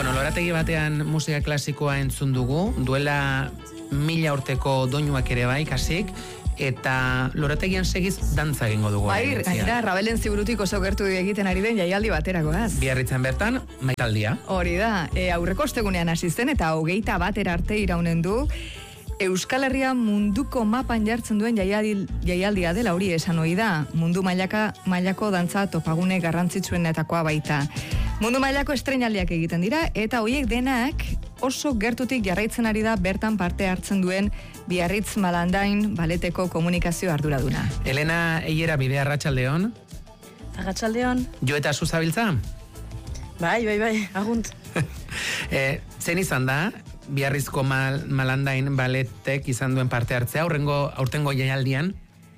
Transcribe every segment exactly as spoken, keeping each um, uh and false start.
Bueno, lorategi batean musika klasikoa entzun dugu, duela mila urteko doinuak ere bai, kasik, eta lorategian segiz dantza egingo dugu. Bai, gainera, Rabelen Ziburutik oso gertu egiten ari den jaialdi baterakoaz. Biarritzen bertan, maitaldia. Hori da, e, aurreko ostegunean hasi zen eta hogeita batera arte iraunen du, Euskal Herria munduko mapan jartzen duen jaialdi, jaialdia dela hori esan ohi da, mundu mailaka, mailako dantza topagune garrantzitsuenetakoa baita. Mundu mailako estreinaldiak egiten dira, eta horiek denak oso gertutik jarraitzen ari da bertan parte hartzen duen Biarritz Malandain baleteko komunikazio arduraduna. Elena Eiera Bidea, arratsaldeon. Arratsaldeon. Jo eta zuzabiltza? Bai, bai, bai, agunt. e, zen izan da, Biarrizko Mal, Malandain baletek izan duen parte hartzea, aurrengo, aurtengo jaialdian?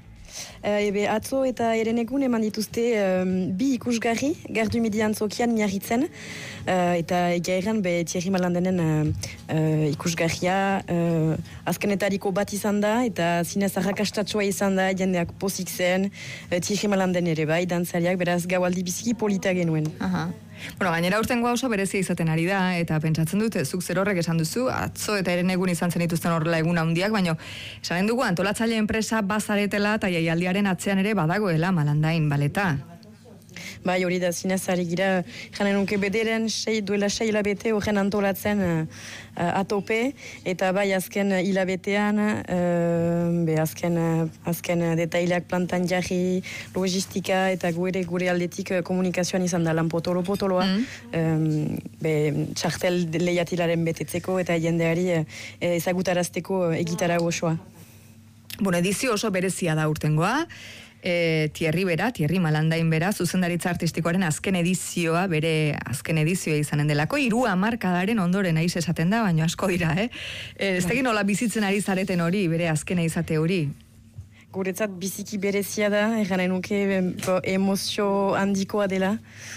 Ebe, atzo eta erenegun eman dituzte um, bi ikusgarri, gardu midian zokian miarritzen, uh, eta egia erran be Thierry Malandenen uh, uh, ikusgarria uh, azkenetariko bat izan da, eta zinez arrakastatsua izan da, jendeak pozik zen, uh, Thierry Malanden ere bai, dantzariak, beraz gaualdi biziki polita genuen. Aha. Bueno, gainera urtengoa oso berezia izaten ari da, eta pentsatzen dut, zuk zer horrek esan duzu, atzo eta eren egun izan zen dituzten horrela egun handiak, baina esanen dugu antolatzaile enpresa bazaretela eta jaialdiaren atzean ere badagoela Malandain baleta. Bai, hori da, zinez ari gira, janen unke bederen, sei, duela sei hilabete horren antolatzen uh, uh, atope, eta bai azken hilabetean, uh, be azken, uh, azken detaileak plantan jarri, logistika, eta gure gure aldetik uh, komunikazioan izan da lan potolo-potoloa, mm. um, be txartel lehiatilaren betetzeko, eta jendeari uh, ezagutarazteko uh, egitara osoa. Bueno, edizio oso berezia da urtengoa, E, Thierry bera, Thierry Malandain bera, zuzendaritza artistikoaren azken edizioa, bere azken edizioa izanen delako, hiru hamarkadaren ondoren aiz esaten da, baina asko dira, eh? E, ez tegin nola bizitzen ari zareten hori, bere azkena izate hori. Guretzat biziki berezia da, erranen nuke emozio handikoa dela.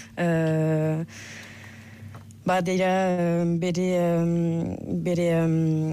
Uh, ba, dira bere, um, bere um,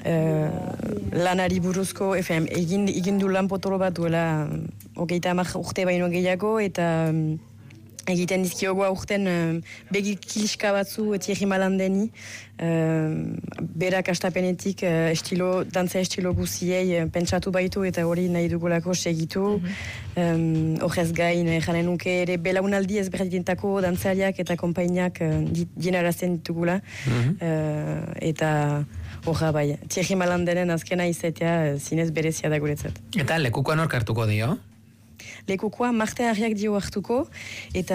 uh, lanari buruzko, efe, egin, egin du lan potolo bat duela hogeita hamar urte baino gehiago, eta um, egiten dizkiogoa urten um, begi kiliska batzu Thierry Malandeni, um, berak astapenetik uh, estilo, dantza estilo guziei uh, pentsatu baitu, eta hori nahi dugulako segitu. Mm-hmm. um, Horrez gain, janen nuke ere belaunaldi ezberdintako dantzariak eta konpainiak uh, jenarazten ditugula. Mm-hmm. uh, eta horra bai, Thierry Malandenen azkena izatea zinez berezia da guretzat. Eta lekukoa nork hartuko dio? Lekukoa Marte Harriak dio hartuko, eta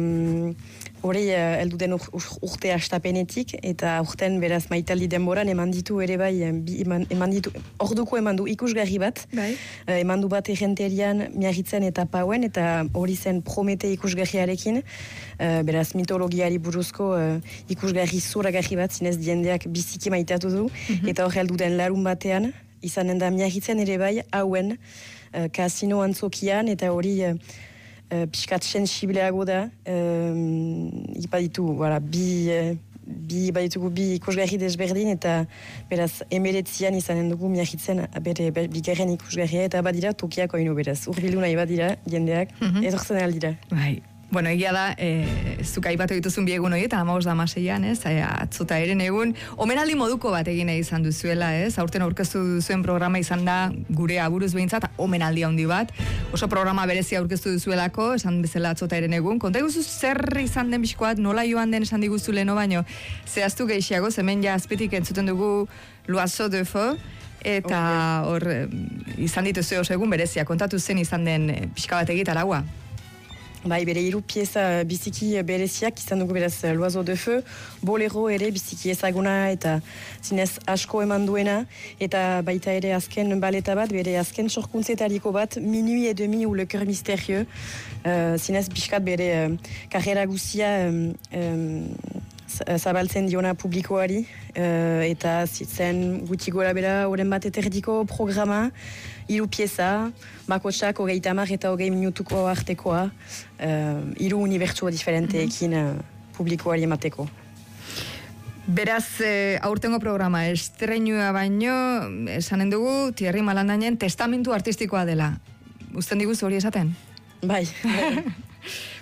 hori um, uh, eldu den ur, ur, urte astapenetik, eta urten beraz maitaldi denboran eman ditu ere bai, bi, eman, eman ditu, orduko eman du ikusgarri bat, bai. uh, eman du bat errenterian, Miarritzen eta Pauen, eta hori zen Promete ikusgarriarekin, uh, beraz mitologiari buruzko uh, ikusgarri zuragarri bat, zinez jendeak biziki maitatu du, mm-hmm. eta hori eldu den larun batean, izanen da Miarritzen ere bai, hauen, Uh, kasino antzokian, eta hori uh, uh, pixkat sensibleago da, um, ipaditu, voilà, bi, uh, bi, baditugu bi ikusgarri desberdin, eta beraz emeretzian izanen dugu Miarritzen bere bigarren ikusgarria, eta badira tokiak oinu beraz, urbildu nahi badira jendeak, mm-hmm. edortzen aldira. Bai. Bueno, egia da, e, zuka ipatu dituzun biegun hori, eta hamabost da amaseian, ez, e, atzuta eren egun, omenaldi moduko bat egin izan duzuela, ez, aurten aurkeztu duzuen programa izan da, gure aburuz behintzat, omenaldi handi bat, oso programa berezia aurkeztu duzuelako, esan bezala atzuta eren egun, konta guzu zer izan den bizkoat, nola joan den esan diguzu leno, baino, zehaztu gehiago, hemen ja azpitik entzuten dugu L'Oiseau de Feu, eta hor, okay. izan dituzu oso egun berezia, kontatu zen izan den pixka bat egitaragua. Bai, bere hiru pieza biziki bereziak izan dugu beraz L'Oiseau de Feu, bolero ere biziki ezaguna eta zinez asko eman duena, eta baita ere azken baleta bat, bere azken sorkuntzetariko bat, Minuit et demi ou le cœur mystérieux, uh, zinez biskat bere uh, karrera guzia um, um, zabaltzen diona publikoari, uh, eta zen guti gora bera oren bat eterdiko programa, hiru pieza, bakotsak hogeita hamar eta hogei minutuko artekoa, uh, hiru unibertsua diferenteekin uh, publikoari emateko. Beraz, eh, aurtengo programa estreinua baino, esanen dugu, Thierry Malandainen testamentu artistikoa dela. Uzten diguz hori esaten? Bai.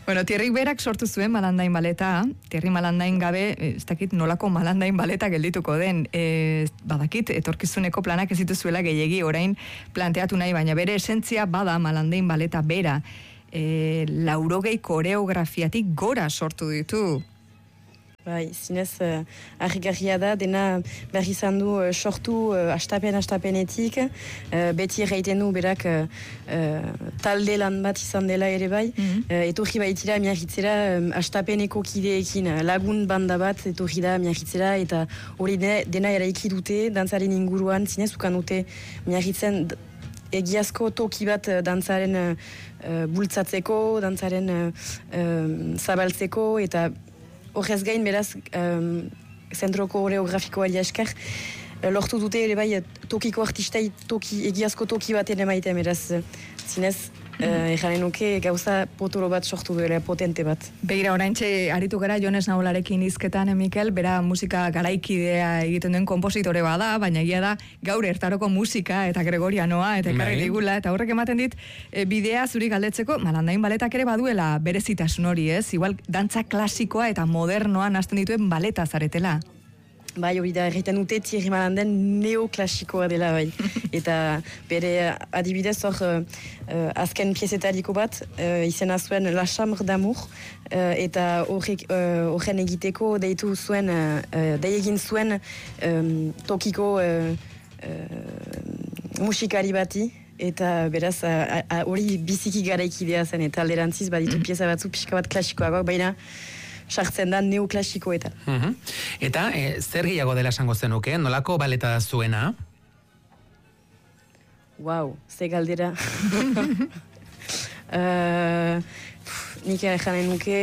Bueno, Thierry berak sortu zuen Malandain baleta, Thierry Malandain gabe, ez dakit nolako Malandain baleta geldituko den, e, badakit, etorkizuneko planak ez dituzuela gehiegi orain planteatu nahi, baina bere esentzia bada Malandain baleta bera, e, laurogei koreografiatik gora sortu ditu. Bai, zinez, uh, argigarria da, dena behar izan du uh, sortu uh, astapen-astapenetik, uh, beti erraiten du berak uh, uh, talde lan bat izan dela ere bai, mm-hmm. uh, etorri baitira miarritzera um, astapeneko kideekin uh, lagun banda bat etorri da miarritzera, eta hori dena, dena eraiki dute, dantzaren inguruan, zinez, ukan dute miarritzen egiazko toki bat uh, dantzaren uh, uh, bultzatzeko, dantzaren uh, um, zabaltzeko, eta horrez gain, beraz, um, zentroko koreografikoa esker, lortu dute ere bai tokiko artistai, toki, egiazko toki bat ere maite, beraz, zinez, erranen uh, nuke gauza potolo bat sortu duela, potente bat. Begira, oraintxe aritu gara Jones Naularekin izketan, eh, Mikel, bera musika garaikidea egiten duen kompositore bada, baina egia da gaur ertaroko musika eta gregorianoa eta ekarri digula, eta horrek ematen dit e, bidea zuri galdetzeko, Malandain baletak ere baduela berezitasun hori, ez? Igual dantza klasikoa eta modernoa nahasten dituen baleta zaretela. Bai, hori da, erraiten dute Thierry Malandain neoklasikoa dela, bai. Eta bere adibidez hor uh, azken piezetariko bat, uh, izena zuen La Chambre d'Amour, uh, eta horren uh, egiteko deitu zuen, uh, deiegin zuen um, tokiko uh, uh, musikari bati, eta beraz hori biziki garaikidea zen, eta alderantziz baditu pieza batzu pixka bat klasikoagoak, baina sartzen da neoklasikoetan. Uh-huh. Eta e, zer gehiago dela esango zenuke? Nolako baleta da zuena? Wow, ze galdera. uh, nik janen nuke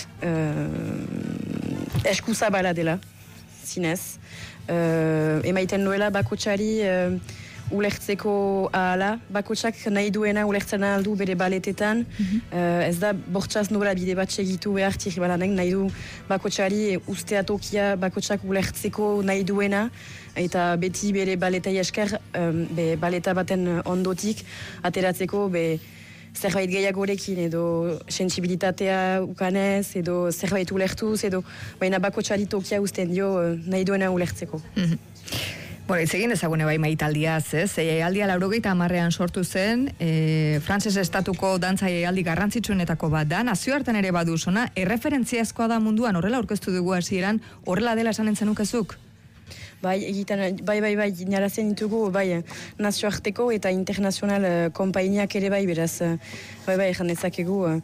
uh, eskuzabala dela, zinez. Uh, emaiten duela bakotxari uh, ulertzeko ahala, bakotxak nahi duena ulertzen aldu bere baletetan, mm-hmm. uh, ez da bortxaz nola bide bat segitu behar Thierry Malandain nahi du bakotxari ustea tokia bakotxak ulertzeko nahi duena, eta beti bere baletai esker, um, be baleta baten ondotik ateratzeko be zerbait gehiagorekin edo sensibilitatea ukanez, edo zerbait ulertuz, edo baina bakotxari tokia usten dio uh, nahi duena ulertzeko. Mm-hmm. Bueno, ez egin ezagune bai maitaldiaz, ez? Jaialdia laurogeita hamarrean sortu zen, e, Frantses estatuko dantza jaialdi garrantzitsuenetako bat da, nazioartean ere badu zona, erreferentziazkoa da munduan, horrela aurkeztu dugu hasieran, horrela dela esanen zenukezuk? Bai, egiten, bai, bai, bai, narazen ditugu, bai, nazioarteko eta internazional uh, konpainiak ere bai, beraz, uh, bai, bai, ejan dezakegu, uh,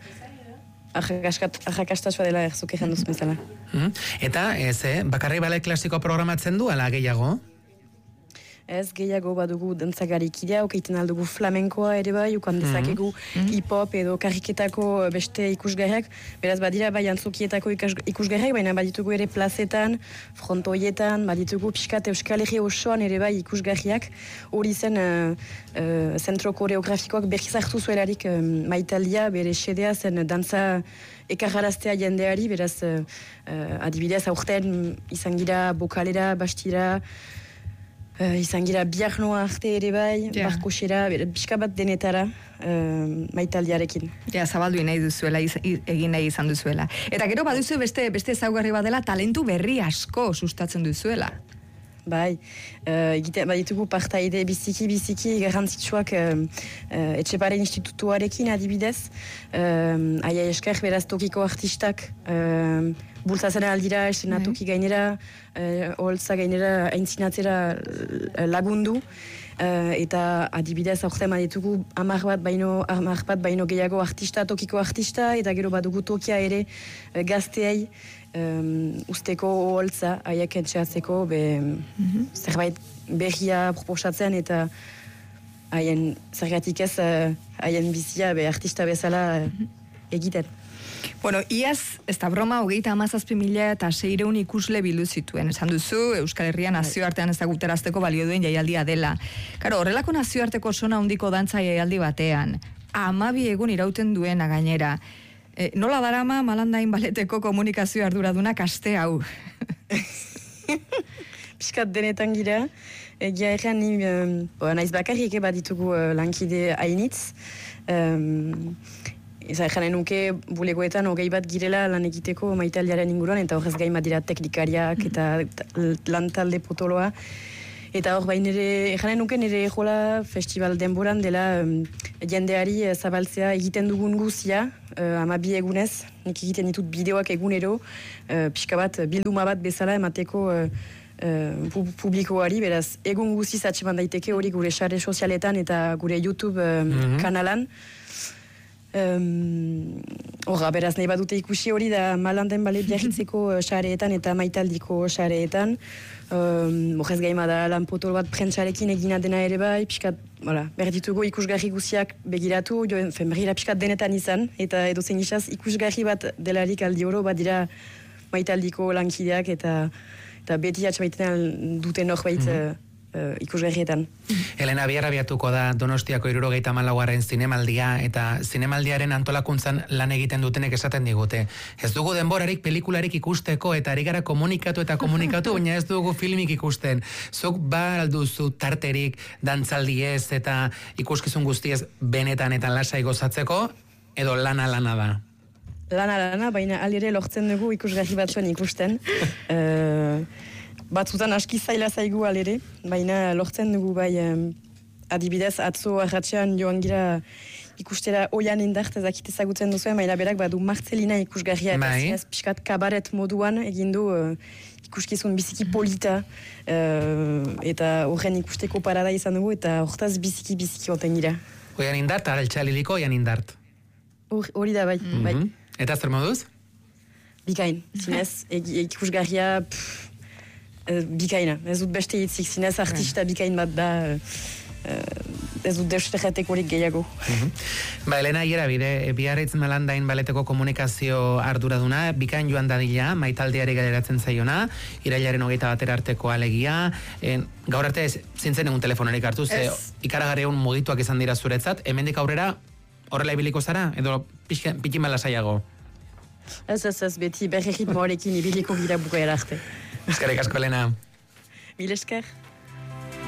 arrakastasua dela erzuk ejan duz bezala. Mm-hmm. Eta, ez, eh, bakarri bale klasiko programatzen du, ala gehiago? Ez, gehiago badugu dantzagarikidea, okaiten aldugu flamenkoa ere bai, ukan dezakegu mm-hmm. hip-hop edo kariketako beste ikusgarriak, beraz badira bai antzokietako ikusgarriak, baina baditugu ere plazetan, frontoietan, baditugu pixkat Euskal Herri osoan ere bai ikusgarriak, hori zen uh, uh, zentro koreografikoak berriz hartu zuelarik uh, maitaldia, bere xedea zen dantza ekarraraztea jendeari, beraz uh, uh, adibidez aurten izan gira bokalera, bastira, Uh, izan gira biarnoa arte ere bai, yeah. Barkosera, pixka bat denetara uh, maitaldiarekin. Ja, zabaldu nahi duzuela, iz, egin nahi izan duzuela. Eta gero baduzu beste beste ezaugarri badela talentu berri asko sustatzen duzuela. Bai, uh, egite, baditugu partaide biziki-biziki garrantzitsuak uh, uh, Etxepare institutuarekin adibidez. Uh, aia esker beraz tokiko artistak uh, bultzatzen aldira, esenatoki gainera, uh, holtza gainera aintzinatzera lagundu. Uh, eta adibidez aurten baditugu hamar bat baino, hamar bat baino gehiago artista, tokiko artista, eta gero badugu tokia ere uh, gazteei Um, usteko holtza haiek etxeatzeko be, mm-hmm. zerbait berria proposatzen eta haien zergatik ez haien uh, bizia be artista bezala uh, egiten. Bueno, iaz, ez da broma, hogeita hamazazpi mila eta seireun ikusle bildu zituen. Esan duzu, Euskal Herria nazioartean ezaguterazteko balio duen jaialdia dela. Karo, horrelako nazioarteko sona handiko dantza jaialdi batean, hamabi egun irauten duena gainera. E, nola darama Malandain baleteko komunikazio arduradunak aste hau? Piskat denetan gira. Egia erran ni, um, naiz bakarrik eba ditugu uh, lankide hainitz. Um, Eza, janen nuke bulegoetan hogei bat girela lan egiteko Maitaldiaren inguruan, eta horrez gain badira teknikariak eta lan talde potoloa. Eta hor, bai nire, janen nuke nire jola festival denboran dela um, jendeari zabaltzea egiten dugun guzia, uh, ama bi egunez, nik egiten ditut bideoak egunero, uh, pixka bat, bilduma bat bezala emateko uh, uh, publikoari, beraz, egun guziz atseman daiteke hori gure sare sozialetan eta gure YouTube um, mm-hmm. kanalan. Um, Horra, beraz, nahi badute ikusi hori da Malanden Bale Biarritzeko sareetan eta Maitaldiko sareetan. Um, Horrez gaima da lan potol bat prentsarekin egina dena ere bai, piskat, voilà, berditugu ikusgarri guziak begiratu, jo, fen, bergira piskat denetan izan, eta edo zen isaz ikusgarri bat delarik aldi oro, bat dira Maitaldiko lankideak eta, eta beti atxamaiten duten norbait mm-hmm. Uh, ikusgarrietan. Elena, bihar abiatuko da Donostiako hirurogeita hamalaugarren zinemaldia, eta zinemaldiaren antolakuntzan lan egiten dutenek esaten digute. Ez dugu denborarik pelikularik ikusteko, eta ari gara komunikatu eta komunikatu, baina ez dugu filmik ikusten. Zuk ba alduzu tarterik dantzaldiez eta ikuskizun guztiez benetan eta lasai gozatzeko, edo lana lana da? Lana lana, baina alire lortzen dugu ikusgarri batzuen ikusten. uh, Batzutan aski zaila zaigu alere, baina lortzen dugu bai um, adibidez atzo arratxean joan gira ikustera oian indart ezakit ezagutzen duzuen, baina berak badu Martzelina ikusgarria eta zinez pixkat kabaret moduan egin du uh, ikuskizun biziki polita uh, eta horren ikusteko parada izan dugu eta hortaz biziki biziki oten gira. Oian indart, araltxaliliko oian indart. Hori da bai, mm-hmm. bai. Eta zer moduz? Bikain, zinez, ikusgarria... Pff, bikaina, ez dut beste hitzik, zinez artista bikain bat da, ez dut deusteretek horik gehiago. Ba, Elena, hiera bide, Biarritz Malandain baleteko komunikazio arduraduna, bikain joan dadila, Maitaldiari galeratzen zaiona, irailaren hogeita batera arteko alegia, gaur arte zintzen egun telefonarik hartu, ze ikaragarri egun mugituak izan dira zuretzat, hemendik aurrera horrela ibiliko zara, edo pikin bala saiago? Ez, ez, ez, beti berri ritmo horrekin ibiliko gira bukaera arte. Eskerrik asko, Elena. Mil esker.